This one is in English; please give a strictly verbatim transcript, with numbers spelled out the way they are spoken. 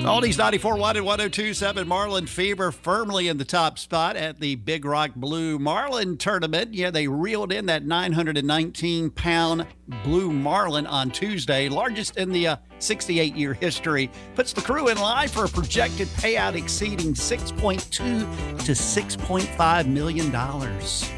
Oldies ninety-four one and one oh two point seven Marlin Fever firmly in the top spot at the Big Rock Blue Marlin Tournament. Yeah, they reeled in that nine hundred nineteen pound blue marlin on Tuesday, largest in the uh, sixty-eight year history. Puts the crew in line for a projected payout exceeding six point two to six point five million dollars.